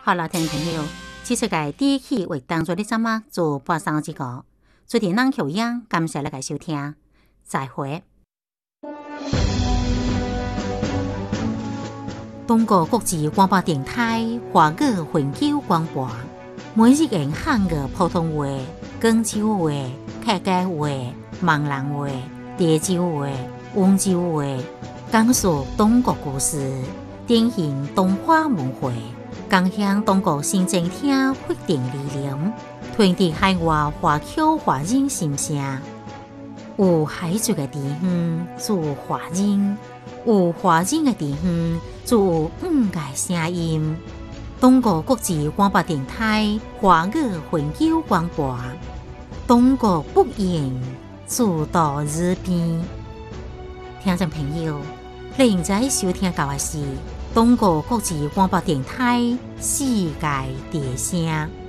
好了，听众朋友，这次嘅第一期为当作的节目做播送这个，做电脑口音，感谢你嘅收听，再会。中国国际广播电台华语永久广播，每日用汉语普通话、广州话、客家话、闽南话、潮州话、温州话，讲述中国故事，典型东华文化，共享中国新政厅决定理念，传递海外华侨华人心声。有海族嘅地方，就有华人；有华人嘅地方，就有个声音。中国国际广播电台华语永久广播，中国北瀛，诸岛日边。听众朋友，你现在收听到嘅是中国国际广播电台世界之声。